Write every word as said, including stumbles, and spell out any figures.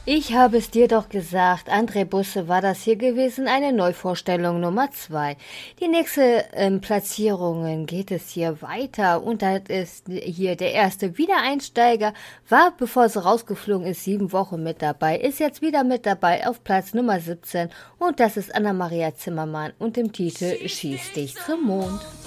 Ich habe es dir doch gesagt, André Busse war das hier gewesen, eine Neuvorstellung Nummer zwei. Die nächste ähm, Platzierungen geht es hier weiter und da ist hier der erste Wiedereinsteiger, war, bevor sie rausgeflogen ist, sieben Wochen mit dabei, ist jetzt wieder mit dabei auf Platz Nummer siebzehn und das ist Anna-Maria Zimmermann und im Titel Schieß dich zum Mond.